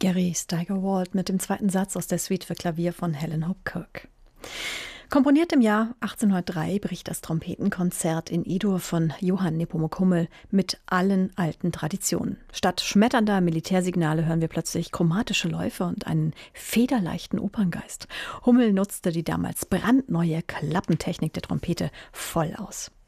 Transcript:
Gary Steigerwald mit dem zweiten Satz aus der Suite für Klavier von Helen Hope Kirk. Komponiert im Jahr 1803 bricht das Trompetenkonzert in E-Dur von Johann Nepomuk Hummel mit allen alten Traditionen. Statt schmetternder Militärsignale hören wir plötzlich chromatische Läufe und einen federleichten Operngeist. Hummel nutzte die damals brandneue Klappentechnik der Trompete voll aus.